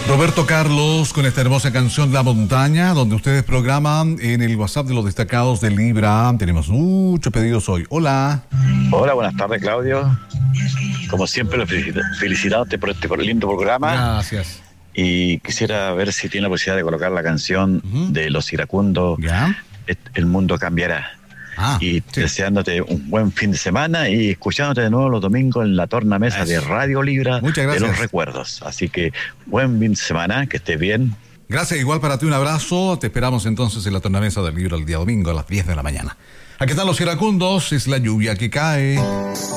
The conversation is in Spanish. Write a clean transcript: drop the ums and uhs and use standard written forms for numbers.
Roberto Carlos con esta hermosa canción La Montaña, donde ustedes programan en el WhatsApp de los destacados de Libra. Tenemos muchos pedidos hoy. Hola. Hola, buenas tardes, Claudio. Como siempre, felicitándote por este lindo programa. Gracias. Y quisiera ver si tiene la posibilidad de colocar la canción de Los Iracundos, ¿Ya? El mundo cambiará. Sí. Deseándote un buen fin de semana y escuchándote de nuevo los domingos en la tornamesa de Radio Libra de los recuerdos. Así que buen fin de semana, que estés bien. Gracias, igual para ti, un abrazo. Te esperamos entonces en la tornamesa del Libra el día domingo a las 10 de la mañana. Aquí están Los Iracundos, es la lluvia que cae.